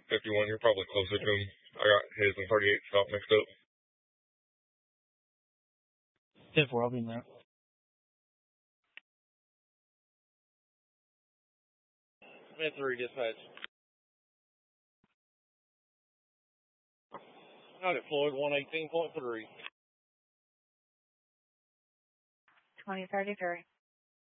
51, you're probably closer to him. I got his and 38 stop mixed up. 10-4, I'll be in there. Med 3, dispatch. Got it, Floyd, 118.3. 2033.